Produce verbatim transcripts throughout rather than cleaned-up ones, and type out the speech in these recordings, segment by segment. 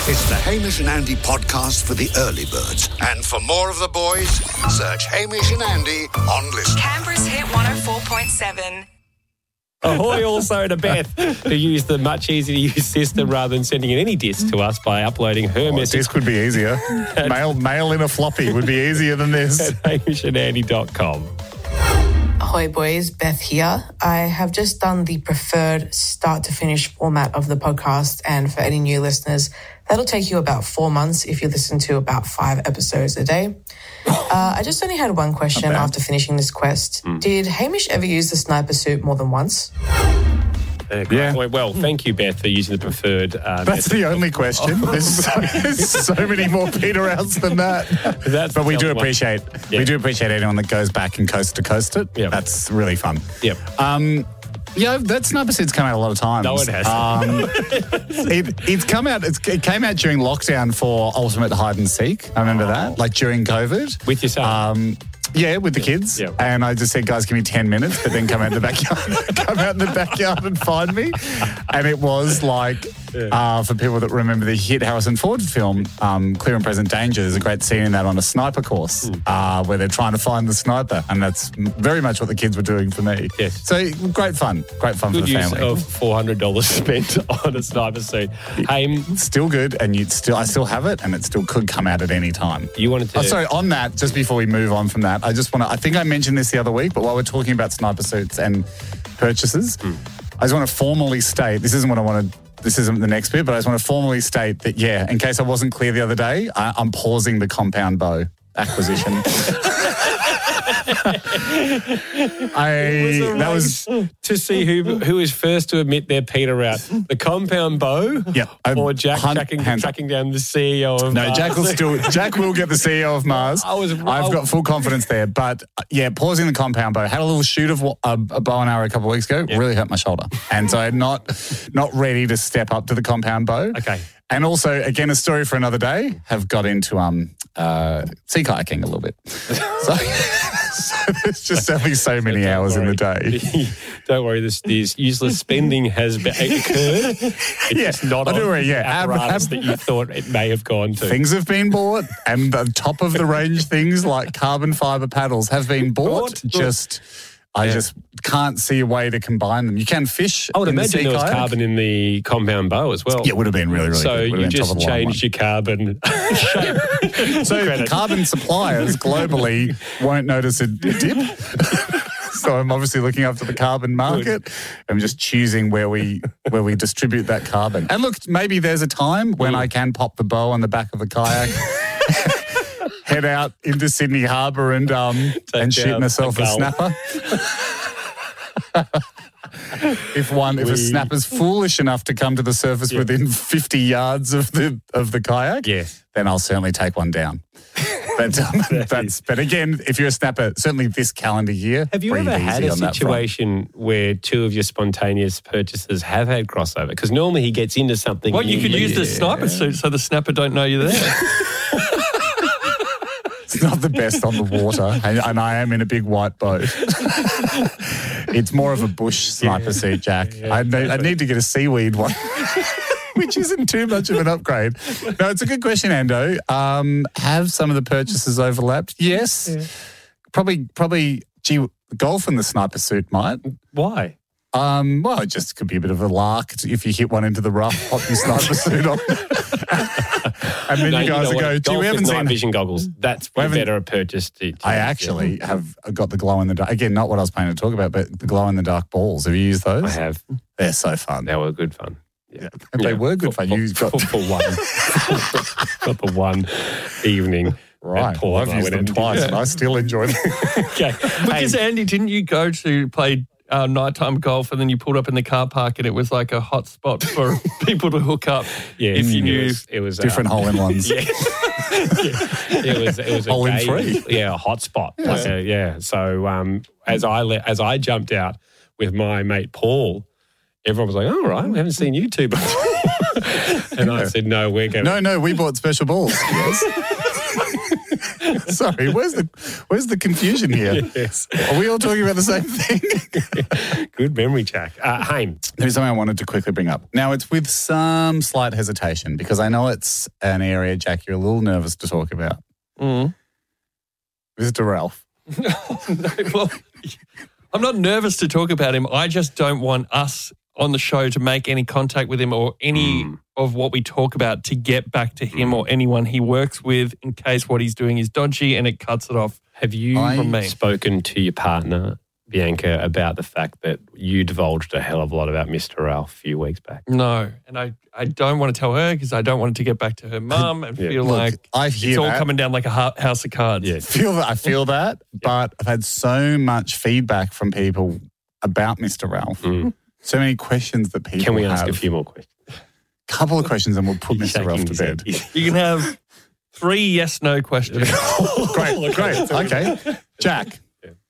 It's the Hamish and Andy podcast for the early birds. And for more of the boys, search Hamish and Andy on Listen. Canberra's Hit one oh four point seven. Ahoy also to Beth, who used the much easier to use system rather than sending in any disc to us by uploading her Oh, message. this would be easier. mail, mail in a floppy would be easier than this. At hamish and andy dot com. Ahoy boys, Beth here. I have just done the preferred start to finish format of the podcast, and for any new listeners, that'll take you about four months if you listen to about five episodes a day. Uh, I just only had one question after finishing this quest. Mm. Did Hamish ever use the sniper suit more than once? Uh, yeah. Well, thank you, Beth, for using the preferred. Uh, That's the only question. There's so, there's so many more Peter outs than that. That's but we do one. appreciate Yeah. we do appreciate anyone that goes back and coast to coast it. Yep. That's really fun. Yep. Um, yeah, that sniper suit's come out a lot of times. No, it has. Um, it, it's come out. It's, it came out during lockdown for Ultimate Hide and Seek. I remember oh. that, like during COVID with your son. Um, Yeah, with the kids. Yep. And I just said, guys, give me ten minutes, but then come out in the backyard, come out in the backyard and find me. And it was like, yeah. uh, for people that remember the hit Harrison Ford film, um, Clear and Present Danger, there's a great scene in that on a sniper course mm. uh, where they're trying to find the sniper. And that's very much what the kids were doing for me. Yes. So great fun. Great fun good for the family. Good use of four hundred dollars spent on a sniper suit. Hey, still good. And you still, I still have it, and it still could come out at any time. You wanted to... Oh, sorry, on that, just before we move on from that, I just want to, I think I mentioned this the other week, but while we're talking about sniper suits and purchases, mm. I just want to formally state, this isn't what I want to, this isn't the next bit, but I just want to formally state that, yeah, in case I wasn't clear the other day, I, I'm pausing the compound bow acquisition. I was that was to see who who is first to admit their Peter out. The compound bow, yeah, or Jack hunt, tracking, tracking down the C E O of no, Mars. Jack will still Jack will get the C E O of Mars. I was, I've got full confidence there, but yeah, pausing the compound bow. Had a little shoot of a, a bow and arrow a couple of weeks ago. Yep. Really hurt my shoulder, and so I'm not not ready to step up to the compound bow. Okay. And also, again, a story for another day, have got into um uh, sea kayaking a little bit. So, so there's just having so many so hours worry. in the day. Don't worry, this, this useless spending has been, occurred. It's yeah, just not I on do worry, yeah. apparatus ab, ab, that you thought it may have gone to. Things have been bought, and the top of the range things like carbon fibre paddles have been bought. bought just... I yeah. just can't see a way to combine them. You can fish. I would in imagine the there was kayak. carbon in the compound bow as well. Yeah, it would have been really, really so good. you just changed your carbon. So carbon suppliers globally won't notice a dip. So I'm obviously looking after the carbon market. Good. I'm just choosing where we where we distribute that carbon. And look, maybe there's a time when mm. I can pop the bow on the back of a kayak. Head out into Sydney Harbour and um and shoot myself a, a snapper. If one, if a snapper's foolish enough to come to the surface yeah. within fifty yards of the of the kayak, yes. then I'll certainly take one down. But um, that's but again, if you're a snapper, certainly this calendar year. Have you ever had a situation where two of your spontaneous purchases have had crossover? Because normally he gets into something. Well, you could use yeah. the sniper suit so the snapper don't know you're there. It's not the best on the water, and, and I am in a big white boat. It's more of a bush sniper yeah. suit, Jack. Yeah, I, need, I need to get a seaweed one, which isn't too much of an upgrade. No, it's a good question, Ando. Um, have some of the purchases overlapped? Yes. Yeah. Probably, probably, gee, golf in the sniper suit might. Why? Um, well, it just could be a bit of a lark if you hit one into the rough, pop your sniper suit on. And then no, you guys you know will go, gee, we haven't seen... night vision goggles. That's better a purchase. To, to I actually yeah. have got the glow-in-the-dark. Again, not what I was planning to talk about, but the glow-in-the-dark balls. Have you used those? I have. They're so fun. They were good fun. Yeah. yeah. They yeah. were good for, fun. You for, got... for, for one. for one evening. Right. Well, I've used them twice and I still enjoy them. Okay. Because, hey. Andy, didn't you go to play... Uh, nighttime golf, and then you pulled up in the car park, and it was like a hot spot for people to hook up. Yeah, if you knew it was, it was different um, hole-in-ones. Yeah. yeah, it was it was a hole in game, three. Yeah, a hot spot. Yeah. Like a, yeah. So um, as I le- as I jumped out with my mate Paul, everyone was like, "All right, we haven't seen you two before." And I said, "No, we're going." No, no, we bought special balls. Yes. Sorry, where's the where's the confusion here? Yes. Are we all talking about the same thing? Good memory, Jack. Uh, Haim. There's something I wanted to quickly bring up. Now, it's with some slight hesitation because I know it's an area, Jack, you're a little nervous to talk about. Mm. Mister Ralph. no, well, I'm not nervous to talk about him. I just don't want us on the show to make any contact with him or any mm. of what we talk about to get back to him or anyone he works with in case what he's doing is dodgy and it cuts it off. Have you I, from me. spoken to your partner, Bianca, about the fact that you divulged a hell of a lot about Mister Ralph a few weeks back? No, and I, I don't want to tell her because I don't want it to get back to her mum and Yeah. feel Look, like I hear it's all that. coming down like a ha- house of cards. Yes. Feel that I feel that, but I've had so much feedback from people about Mister Ralph. Mm. So many questions that people Can we ask have. a few more questions? Couple of questions and we'll put He's Mister Ralph shaking to his bed. head. You can have three yes-no questions. Great, great. Okay. Jack.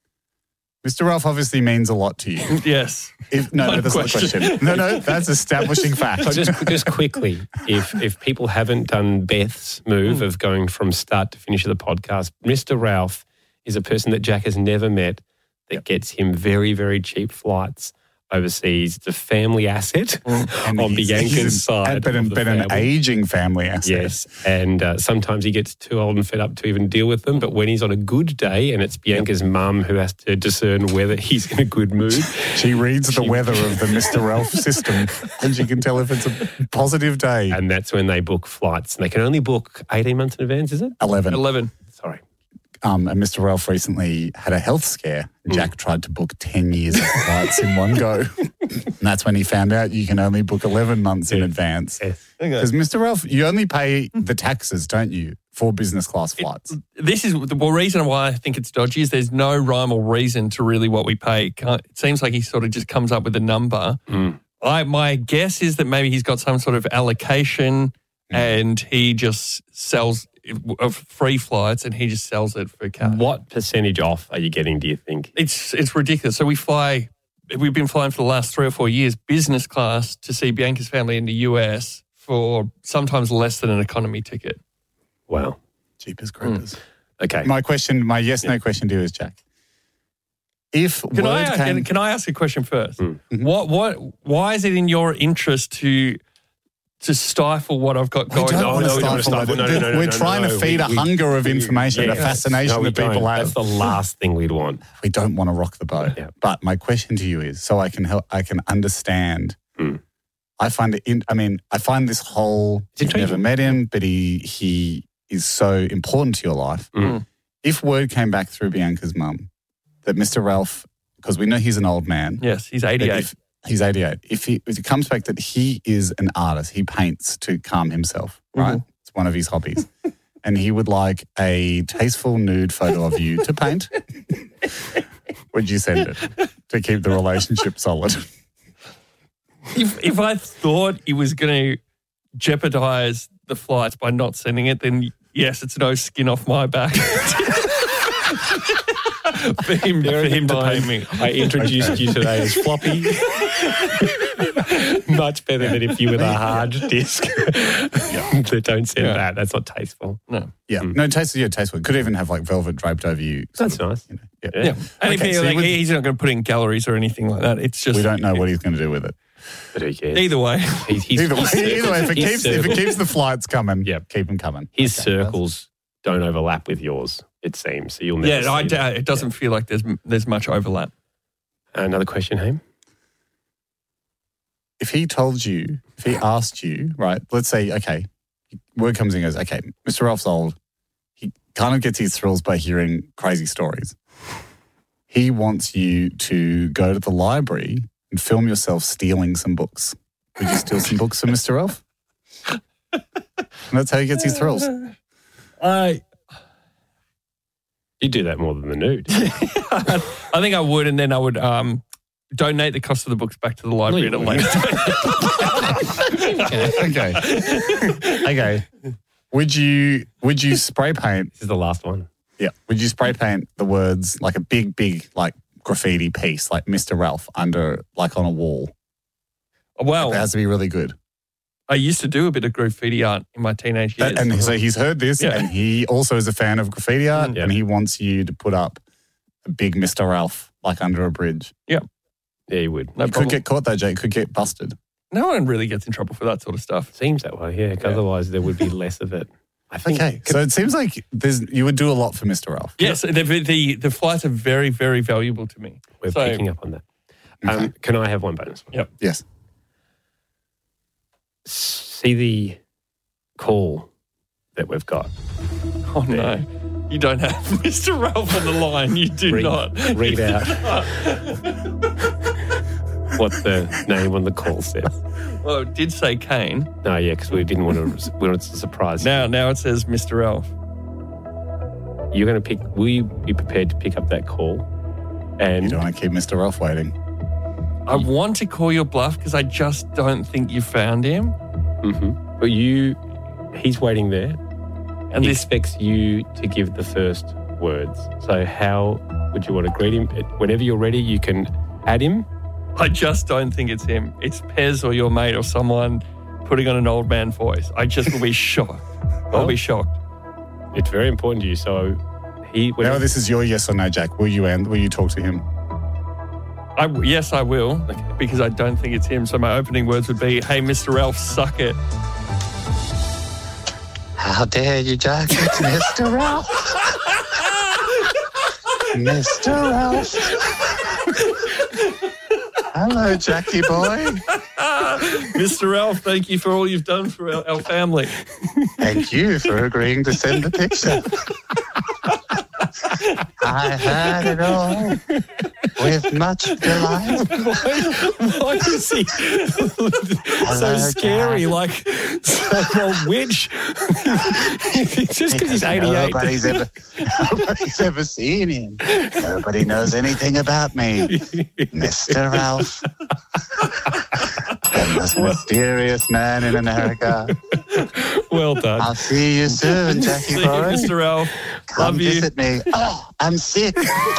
Mister Ralph obviously means a lot to you. Yes. If, no, no, One that's not the question. question. No, no, that's establishing fact. So just, just quickly, if if people haven't done Beth's move of going from start to finish of the podcast, Mister Ralph is a person that Jack has never met that gets him very, very cheap flights overseas. It's a family asset And on he's- Bianca's he's an- side. But, an, of the but an family. aging family asset. Yes, and uh, sometimes he gets too old and fed up to even deal with them. But when he's on a good day, and it's Bianca's mum who has to discern whether he's in a good mood, She reads the weather of the Mister Ralph system and she can tell if it's a positive day. and that's when they book flights. And they can only book eighteen months in advance, is it? eleven. eleven. Sorry. Um, and Mister Ralph recently had a health scare. Jack tried to book ten years of flights in one go. And that's when he found out you can only book eleven months in advance. Yes. Because Mister Ralph, you only pay the taxes, don't you, for business class flights? This is the well, reason why I think it's dodgy is there's no rhyme or reason to really what we pay. Can't- It seems like he sort of just comes up with a number. Mm. I My guess is that maybe he's got some sort of allocation and he just sells of free flights and he just sells it for cash. What percentage off are you getting, do you think? It's it's ridiculous. So we fly, we've been flying for the last three or four years, business class to see Bianca's family in the U S for sometimes less than an economy ticket. Wow. Jeepers creepers. Okay. My question, my yes, no question to you is, Jack. If Can word I came... can, can I ask a question first? Mm. What what why is it in your interest to to stifle what I've got We going don't on? want to no, we don't stifle wanna it. stifle- no, no, no, We're no, trying no, to no. feed We- a we- hunger of information, a Yes. fascination No, we that people don't. have. That's the last thing we'd want. We don't want to rock the boat. Yeah. But my question to you is, so I can help, I can understand. Mm. I find it. In, I mean, I find this whole. It's You've never intriguing. met him, but he he is so important to your life. Mm. If word came back through Bianca's mum that Mister Ralph, because we know he's an old man. Yes, he's that eighty-eight. If, he's eighty-eight. If, he, if it comes back that he is an artist, he paints to calm himself, right? Mm-hmm. It's one of his hobbies. And he would like a tasteful nude photo of you to paint. Would you send it to keep the relationship solid? If if I thought he was going to jeopardize the flights by not sending it, then yes, it's no skin off my back. for him, for him to pay me. I introduced you today as floppy. Much better than if you were the hard disk. They don't send Yeah. that. That's not tasteful. No. Yeah. No, tasteful, yeah, tasteful. Could even have like velvet draped over you. That's nice. You know, yeah. Yeah. And if Okay, he, so he like, would- he's not going to put it in galleries or anything like that. It's just We don't know what he's going to do with it. But who cares? either way. He's, he's, Either way, his either way if, it circles- keeps, his if it circles- keeps the flights coming, Yep. keep them coming. his Okay. circles don't overlap with yours, it seems. So you'll never Yeah, I see doubt that. it doesn't feel like there's there's much overlap. Another question, Haim? If he told you, if he asked you, right, let's say, okay, word comes in and goes, okay, Mister Ralph's old. He kind of gets his thrills by hearing crazy stories. He wants you to go to the library and film yourself stealing some books. Would you steal some books for Mister Ralph? And that's how he gets his thrills. I You do that more than the nude. I think I would, and then I would um, donate the cost of the books back to the library at a later time. Okay. Okay. Would you would you spray paint? This is the last one. Yeah. Would you spray paint the words like a big, big like graffiti piece, like Mister Ralph under like on a wall? Well, It has to be really good. I used to do a bit of graffiti art in my teenage years. And, and so he's heard this, Yeah. and he also is a fan of graffiti art, Yeah. and he wants you to put up a big Mister Ralph, like under a bridge. Yeah, you would. No you problem. could get caught though, Jake. Could get busted. No one really gets in trouble for that sort of stuff. Seems that way, yeah. 'Cause Yeah. Otherwise, there would be less of it. I think. Okay, so it seems like there's you would do a lot for Mister Ralph. Yes, the, the the flights are very, very valuable to me. We're So- picking up on that. Um, Okay. Can I have one bonus? Yep. Yes. See the call that we've got. Oh, no. You don't have Mister Ralph on the line. You do Read, not. read out what the name on the call says. Well, it did say Kane. No, yeah, because we didn't want to. We wanted to surprise. you. Now, now it says Mister Ralph. You're going to pick. Will you be prepared to pick up that call? You And don't want to keep Mister Ralph waiting. I want to call your bluff because I just don't think you found him. Mhm. But you, he's waiting there. And he this, expects you to give the first words. So how would you want to greet him? Whenever you're ready, you can add him. I just don't think it's him. It's Pez or your mate or someone putting on an old man voice. I just will be shocked. I'll Well, be shocked. It's very important to you. So he. Now Whenever, this is your yes or no, Jack. Will you end? Will you talk to him? I, yes, I will, because I don't think it's him. So my opening words would be, hey, Mister Ralph, suck it. How dare you, Jack? It's Mister Ralph. Mister Ralph. Hello, Jackie boy. Mister Ralph, thank you for all you've done for our, our family. Thank you for agreeing to send the picture. I had it all with much delight. why is he so scary? Jack. Like some old witch? Just because he's eighty-eight. Nobody's ever, nobody's ever seen him. Nobody knows anything about me. Mister Ralph. The most mysterious man in America. Well done. I'll see you soon, Jackie See you, boy. Mister Ralph. Come Love you. visit me. Oh, I'm sick.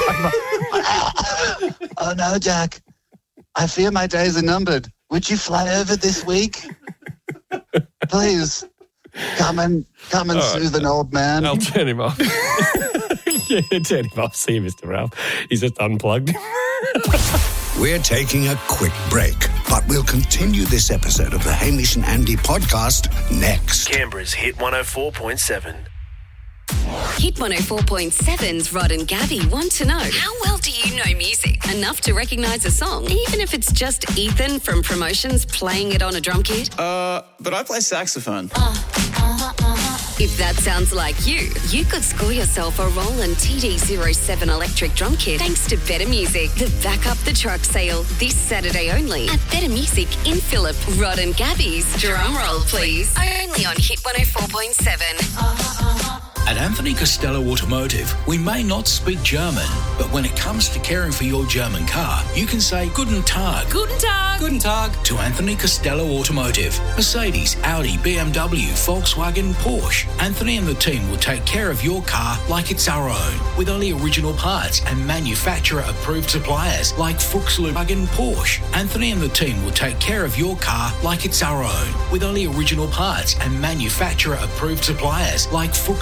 Oh, no, Jack. I fear my days are numbered. Would you fly over this week? Please. Come and come and All right. soothe an old man. I'll turn him off. Yeah, turn him off. See you, Mister Ralph. He's just unplugged. We're taking a quick break, but we'll continue this episode of the Hamish and Andy podcast next. Canberra's Hit one oh four point seven. Hit one oh four point seven's Rod and Gabby want to know, how well do you know music? Enough to recognise a song, even if it's just Ethan from Promotions playing it on a drum kit? Uh, but I play saxophone. If that sounds like you, you could score yourself a Roland T D zero seven electric drum kit thanks to Better Music. The Back Up the Truck sale this Saturday only at Better Music in Phillip. Rod and Gabby's drum roll, please. Only on Hit one oh four point seven. At Anthony Costello Automotive, we may not speak German, but when it comes to caring for your German car, you can say Guten Tag. Guten Tag. Guten Tag to Anthony Costello Automotive. Mercedes, Audi, B M W, Volkswagen, Porsche. Anthony and the team will take care of your car like it's our own, with only original parts and manufacturer-approved suppliers like Volkswagen, Porsche. Anthony and the team will take care of your car like it's our own, with only original parts and manufacturer-approved suppliers like Volkswagen.